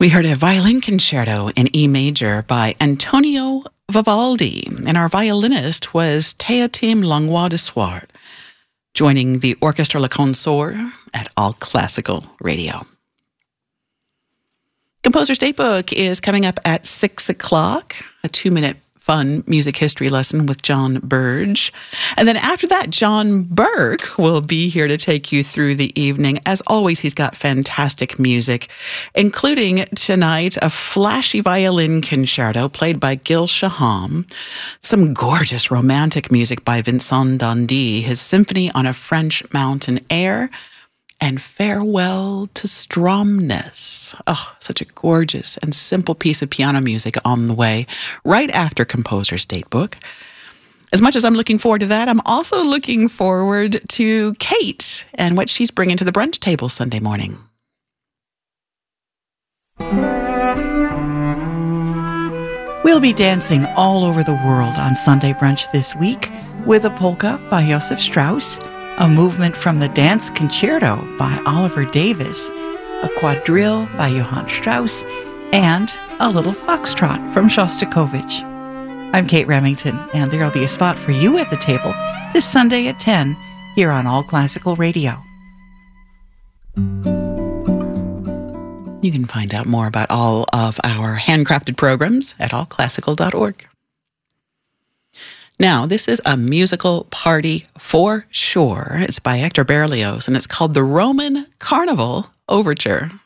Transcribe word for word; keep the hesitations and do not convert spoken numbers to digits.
We heard a violin concerto in E major by Antonio Vivaldi, and our violinist was Théotime Langlois de Swart, joining the Orchestre Le Consort at All Classical Radio. Composer's Datebook is coming up at six o'clock, a two-minute fun music history lesson with John Burge. And then after that, John Burke will be here to take you through the evening. As always, he's got fantastic music, including tonight a flashy violin concerto played by Gil Shaham, some gorgeous romantic music by Vincent Dandy, his symphony on a French mountain air, and Farewell to Stromness. Oh, such a gorgeous and simple piece of piano music on the way, right after Composer's Datebook. As much as I'm looking forward to that, I'm also looking forward to Kate and what she's bringing to the brunch table Sunday morning. We'll be dancing all over the world on Sunday brunch this week with a polka by Joseph Strauss, a movement from the Dance Concerto by Oliver Davis, a quadrille by Johann Strauss, and a little foxtrot from Shostakovich. I'm Kate Remington, and there'll be a spot for you at the table this Sunday at ten here on All Classical Radio. You can find out more about all of our handcrafted programs at all classical dot org. Now, this is a musical party for sure. It's by Hector Berlioz, and it's called the Roman Carnival Overture.